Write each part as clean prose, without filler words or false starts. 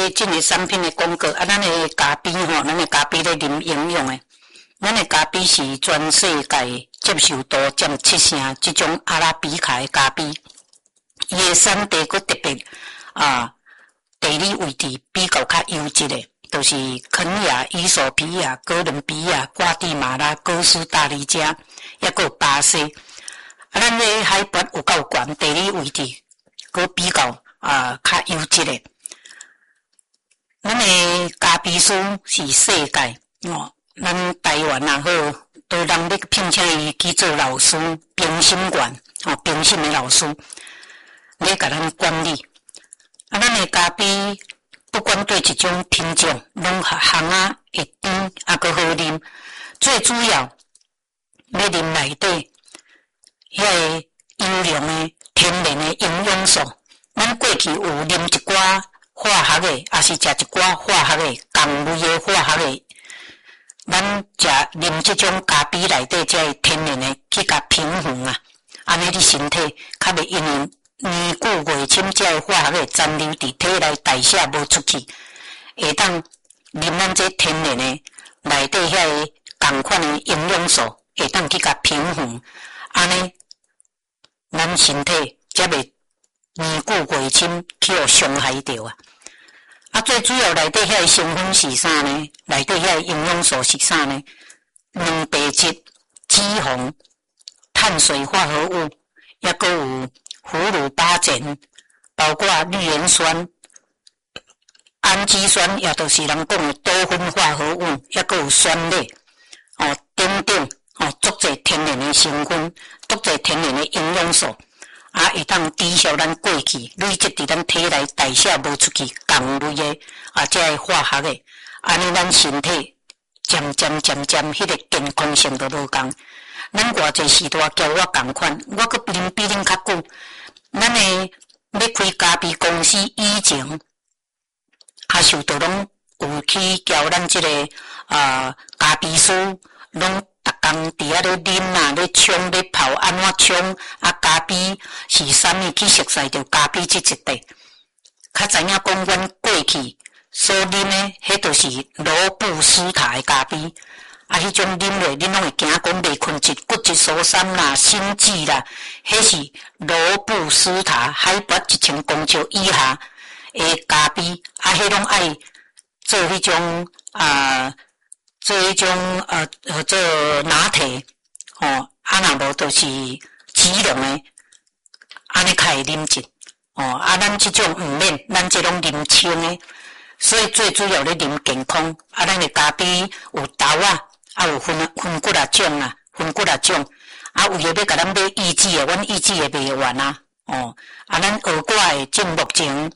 这个产品的广告啊，咱的咖啡吼，咱的咖啡咧啉营养的，咱的咖啡是全世界接受度占7%，这种阿拉比卡的咖啡，伊的产地佫特别地理位置比较较优质的，就是肯亚、伊索比亚、哥伦比亚、瓜地马拉、哥斯达黎加，抑佫有巴西。啊，咱咧海拔有够悬，地理位置佫比较较优质的。咱的咖啡师是世界咱台湾也好，都人要聘请伊去做老师，评审员评审的老师，来甲咱管理。啊，咱的咖啡不管对一种品种，拢香会甜，佫好啉。最主要要啉内底遐个优良的天然的营养素。咱过去有啉一寡化学的，也是食一寡化学的共类的化学的。咱啉这种咖啡内底才会天然的去甲平衡安尼你身体较袂因为年久月深，才会化学的残留伫体内代谢无出去，会当啉咱这天然的内底遐个同款的营养素，会当去甲平衡，安尼咱身体才袂年久月深去互伤害着最主要内底遐个成分是啥呢？内底遐个营养素是啥呢？蛋白质、脂肪、碳水化合物，抑佫有葫芦巴碱，包括绿原酸、氨基酸，也就是人讲的多酚化合物，抑佫有酸类，等等，足侪天然的成分，足侪天然的营养素，会当抵消咱过去累积伫咱体内代谢无出去共类的这个化学的，安尼咱身体渐渐，迄个健康性都无共。咱偌济时代交我共款，我佫啉比恁较久。咱的要开咖啡公司以前，受到拢有去交咱这个咖啡师，拢逐工伫遐咧啉咧冲咧泡安怎冲咖啡是啥物去熟悉着咖啡这一块。较知影讲阮过去所啉的，迄就是罗布斯塔的咖啡。迄种啉落，恁拢会惊讲袂困质、骨质疏松啦、心悸啦，迄是罗布斯塔海拔1000公尺以下的咖啡，迄拢爱做迄种做迄种做拿铁，若无就是即溶的，安尼较会啉质。咱即种毋免，咱即种啉清的，所以最主要咧啉健康。咱的咖啡有豆有分骨种分骨种，有诶要甲咱买意志的，阮意志的卖完咱蚵仔的种目前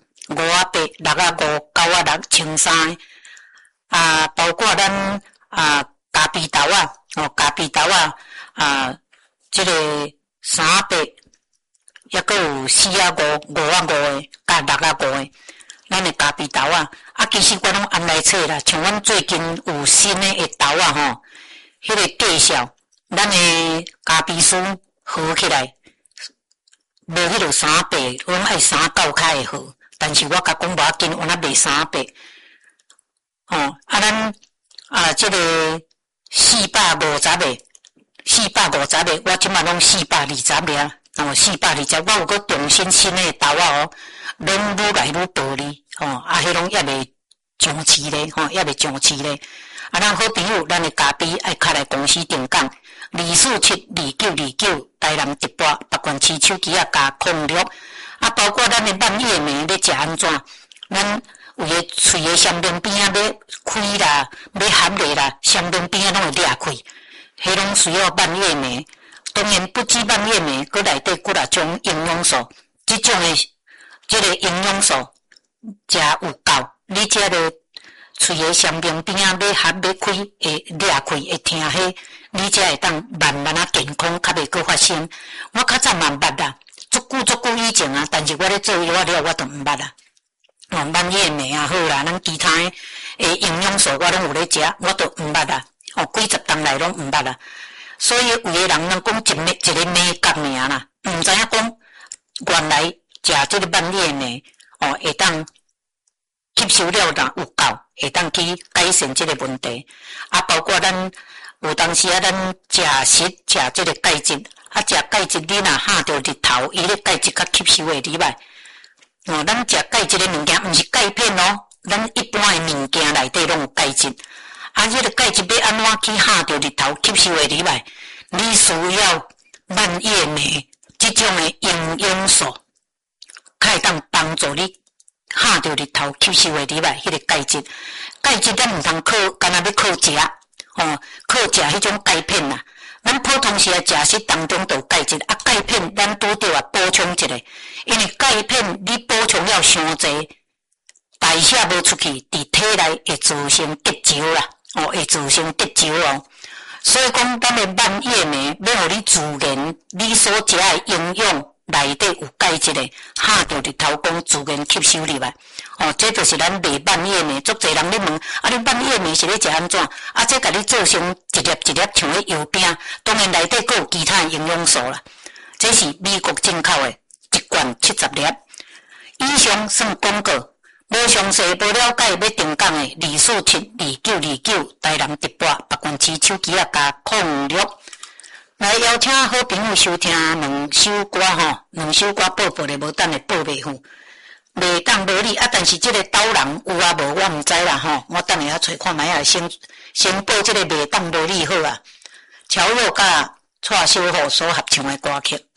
5.8、6.5、9.6、1,300，包括咱咖啡豆咖啡豆这个300。抑佫有4.5、5.5的，甲6.5的，咱的咖啡豆其实我拢安来找啦，像阮最近有新的豆迄个介绍，咱的咖啡师合起来，无迄落300，我拢爱3.9较会好，但是我甲讲无要紧，我若卖300，咱这个450个，450个，我即摆拢420尔。420，我有搁重新的豆拢愈来愈薄哩，迄拢也未上市咧，也未上市咧。咱好朋友，咱的咖啡爱敲来公司定岗，2472929台南直播北关市手机加06，包括咱的蔓越莓要食安怎？咱有个喙的上面边要开啦，要合咧啦，上面边拢会裂开，迄拢需要蔓越莓。当然不止蔓越莓，佮内底几种营养素，这种的这个营养素食有够，你食着喙的上面边要合要开会裂开会疼迄，你才会当慢慢健康，较袂佮发生。我较早嘛毋捌啦，足久以前但是我咧做药了，我都毋捌啦。蔓越莓好啦，咱其他的营养素我拢有咧食，我都毋捌啦。几十档来拢毋捌啦。所以有的人讲一个美感尔啦，毋知影讲原来食这个蔓越莓会当吸收了若有够，会当去改善这个问题。啊，包括咱有当时啊，咱食这个钙质，啊，食钙质你若下着日头，伊咧钙质较吸收会入来。哦，咱食钙质的物件，毋是钙片哦，咱一般的物件内底拢有钙质。啊，这个钙质要安怎去下着日头吸收会入来？你需要蔓越莓这种的营养素，可以当帮助你下着日头吸收会入来迄个钙质。钙质咱毋通靠，干那要靠食，哦，靠食迄种钙片啦。咱普通时的食食当中都有钙质，啊，钙片咱拄着啊补充一下，因为钙片你补充了伤济，代谢无出去，伫体内会造成结石啦，哦，会造成结石哦。所以讲，咱的蔓越莓要互你自然，你所食的营养内底有钙质的，下着日头光自然吸收入来。哦，这就是咱卖蔓越莓，足侪人咧问，啊，你蔓越莓是咧食安怎？啊，这甲你做成一粒一粒像咧油饼，当然内底佫有其他的营养素啦。这是美国进口的，一罐70粒。以上算广告。无详细、无了解要订购的，2472929台南直播北关市手机啊加06。来邀请好朋友收听两首歌吼，两首歌报报咧无等下报袂赴，袂当无你啊！但是这个导人有啊无我毋知啦吼，我等下找看卖啊，先报这个袂当无你好啊。乔若甲蔡小虎所合唱的歌曲。